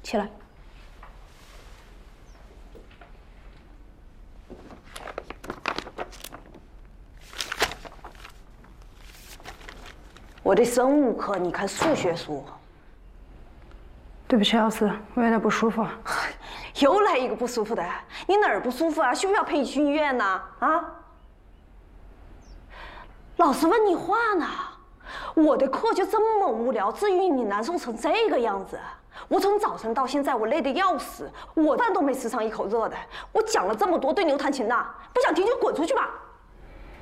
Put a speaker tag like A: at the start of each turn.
A: 起来。我的生物课，你看数学书。 对不起，老师，我有点不舒服。
B: 又来一个不舒服的，你哪儿不舒服啊？需不需要陪你去医院呢？啊？老师问你话呢。我的课就这么无聊，至于你难受成这个样子。我从早晨到现在，我累得要死，我饭都没吃上一口热的。我讲了这么多，对牛弹琴呐，不想听就滚出去吧。